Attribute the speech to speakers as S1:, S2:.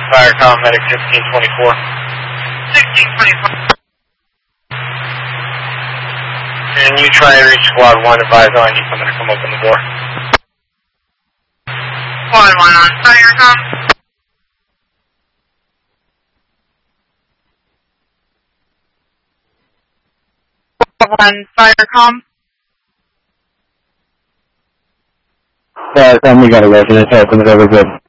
S1: Firecom, medic 1624.
S2: 1624.
S1: Can you try and reach squad 1, advise I need someone to come open the door.
S2: Squad 1 on Firecom. Squad 1 Firecom.
S3: Firecom, we got a resident, open it over good.